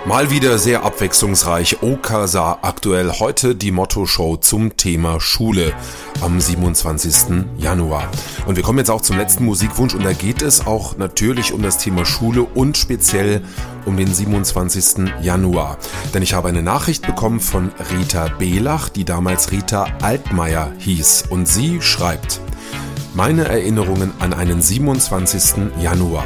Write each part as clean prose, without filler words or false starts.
Mal wieder sehr abwechslungsreich. Okasa aktuell heute die Motto-Show zum Thema Schule am 27. Januar. Und wir kommen jetzt auch zum letzten Musikwunsch und da geht es auch natürlich um das Thema Schule und speziell um den 27. Januar. Denn ich habe eine Nachricht bekommen von Rita Belach, die damals Rita Altmaier hieß. Und sie schreibt: Meine Erinnerungen an einen 27. Januar.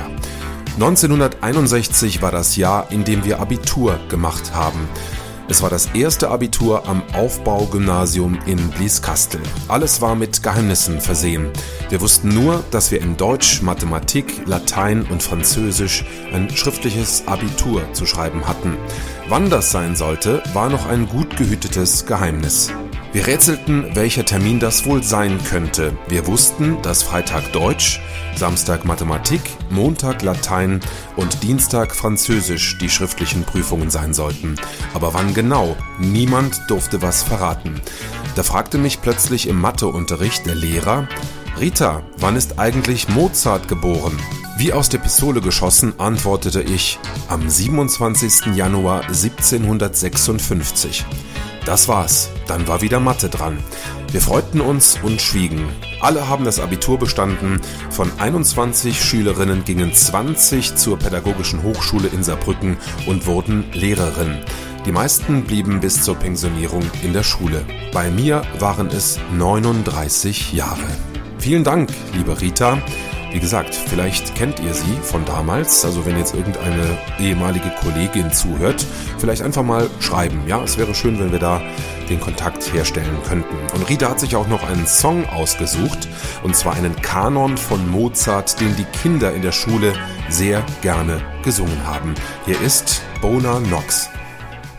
1961 war das Jahr, in dem wir Abitur gemacht haben. Es war das erste Abitur am Aufbaugymnasium in Blieskastel. Alles war mit Geheimnissen versehen. Wir wussten nur, dass wir in Deutsch, Mathematik, Latein und Französisch ein schriftliches Abitur zu schreiben hatten. Wann das sein sollte, war noch ein gut gehütetes Geheimnis. Wir rätselten, welcher Termin das wohl sein könnte. Wir wussten, dass Freitag Deutsch, Samstag Mathematik, Montag Latein und Dienstag Französisch die schriftlichen Prüfungen sein sollten. Aber wann genau? Niemand durfte was verraten. Da fragte mich plötzlich im Matheunterricht der Lehrer: Rita, wann ist eigentlich Mozart geboren? Wie aus der Pistole geschossen antwortete ich: am 27. Januar 1756. Das war's, dann war wieder Mathe dran. Wir freuten uns und schwiegen. Alle haben das Abitur bestanden. Von 21 Schülerinnen gingen 20 zur Pädagogischen Hochschule in Saarbrücken und wurden Lehrerinnen. Die meisten blieben bis zur Pensionierung in der Schule. Bei mir waren es 39 Jahre. Vielen Dank, liebe Rita. Wie gesagt, vielleicht kennt ihr sie von damals, also wenn jetzt irgendeine ehemalige Kollegin zuhört, vielleicht einfach mal schreiben. Ja, es wäre schön, wenn wir da den Kontakt herstellen könnten. Und Rita hat sich auch noch einen Song ausgesucht, und zwar einen Kanon von Mozart, den die Kinder in der Schule sehr gerne gesungen haben. Hier ist Bona Nox.